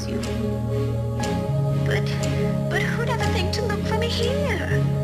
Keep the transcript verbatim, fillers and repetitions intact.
recognize you. But, but who'd ever think to look for me here?